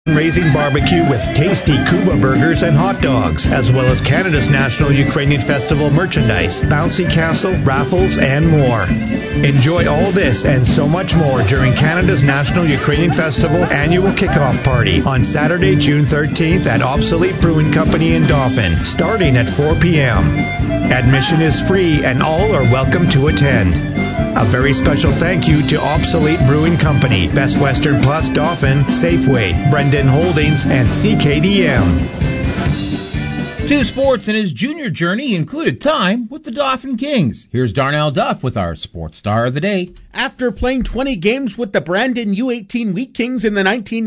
Raising barbecue with tasty Kuba burgers and hot dogs, as well as Canada's National Ukrainian Festival merchandise, bouncy castle, raffles, and more. Enjoy all this and so much more during Canada's National Ukrainian Festival annual kickoff party on Saturday, June 13th at Obsolete Brewing Company in Dauphin, starting at 4 p.m. Admission is free and all are welcome to attend. A very special thank you to Obsolete Brewing Company, Best Western Plus Dauphin, Safeway, Brendan Holdings, and CKDM. Two sports in his junior journey included time with the Dauphin Kings. Here's Darnell Duff with our Sports Star of the Day. After playing 20 games with the Brandon U18 Wheat Kings in the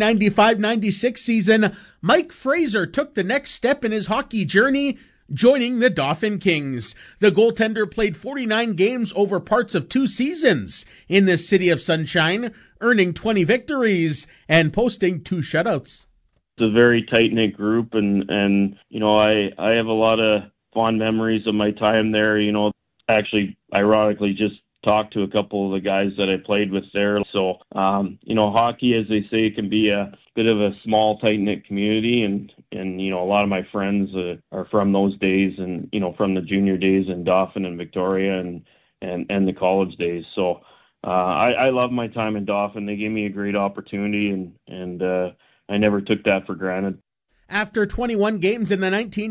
1995-96 season, Mike Fraser took the next step in his hockey journey, joining the Dauphin Kings. The goaltender played 49 games over parts of 2 seasons in the City of Sunshine, earning 20 victories and posting 2 shutouts. It's a very tight-knit group, and you know, I have a lot of fond memories of my time there. You know, actually, ironically, just talked to a couple of the guys that I played with there. So, you know, hockey, as they say, can be a bit of a small, tight-knit community, and you know, a lot of my friends are from those days, and you know, from the junior days in Dauphin and Victoria, and the college days. So, I love my time in Dauphin. They gave me a great opportunity, and I never took that for granted. After 21 games in the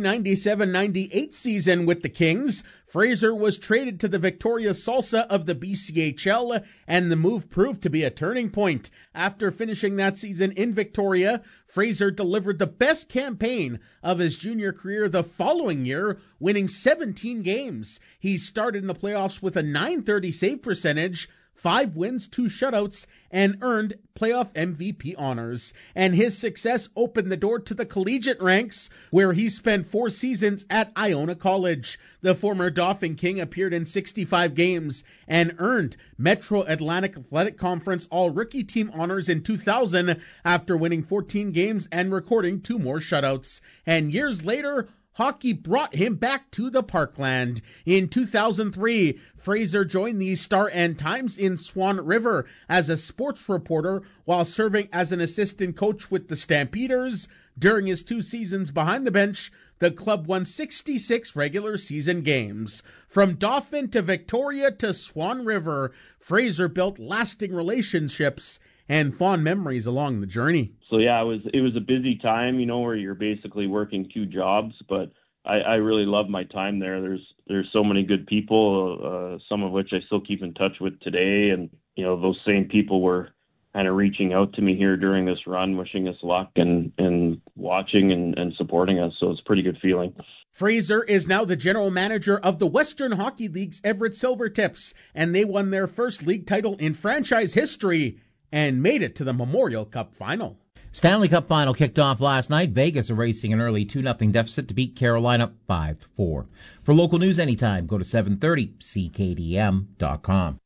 1997-98 season with the Kings, Fraser was traded to the Victoria Salsa of the BCHL, and the move proved to be a turning point. After finishing that season in Victoria, Fraser delivered the best campaign of his junior career the following year, winning 17 games. He started in the playoffs with a .930 save percentage, 5 wins, 2 shutouts, and earned playoff MVP honors. And his success opened the door to the collegiate ranks, where he spent 4 seasons at Iona College. The former Dauphin King appeared in 65 games and earned Metro Atlantic Athletic Conference All-Rookie Team honors in 2000 after winning 14 games and recording 2 more shutouts. And years later, hockey brought him back to the Parkland. In 2003, Fraser joined the Star and Times in Swan River as a sports reporter while serving as an assistant coach with the Stampeders. During his 2 seasons behind the bench, the club won 66 regular season games. From Dauphin to Victoria to Swan River, Fraser built lasting relationships and fond memories along the journey. So yeah, it was a busy time, you know, where you're basically working 2 jobs, but I really love my time there. There's so many good people, some of which I still keep in touch with today, and you know, those same people were kind of reaching out to me here during this run, wishing us luck and watching and supporting us. So it's a pretty good feeling. Fraser is now the general manager of the Western Hockey League's Everett Silvertips, and they won their first league title in franchise history and made it to the Memorial Cup final. Stanley Cup final kicked off last night. Vegas erasing an early 2-0 deficit to beat Carolina 5-4. For local news anytime, go to 730CKDM.com.